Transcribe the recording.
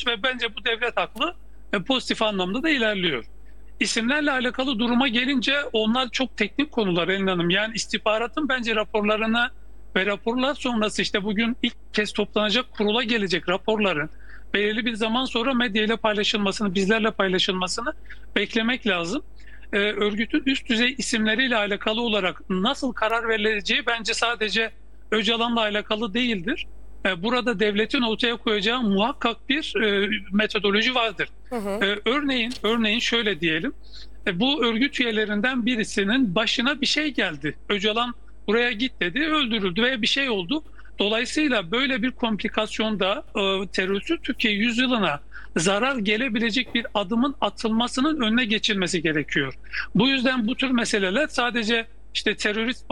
görüyoruz ve bence bu devlet aklı pozitif anlamda da ilerliyor. İsimlerle alakalı duruma gelince onlar çok teknik konular Elin Hanım. Yani istihbaratın bence raporlarını ve raporlar sonrası işte bugün ilk kez toplanacak kurula gelecek raporların belirli bir zaman sonra medyayla paylaşılmasını, bizlerle paylaşılmasını beklemek lazım. Örgütün üst düzey isimleriyle alakalı olarak nasıl karar verileceği bence sadece Öcalan'la alakalı değildir. Burada devletin ortaya koyacağı muhakkak bir metodoloji vardır. Hı hı. Örneğin şöyle diyelim. Bu örgüt üyelerinden birisinin başına bir şey geldi. Öcalan buraya git dedi, öldürüldü veya bir şey oldu. Dolayısıyla böyle bir komplikasyonda terörsüz Türkiye yüzyılına zarar gelebilecek bir adımın atılmasının önüne geçilmesi gerekiyor. Bu yüzden bu tür meseleler sadece işte terörist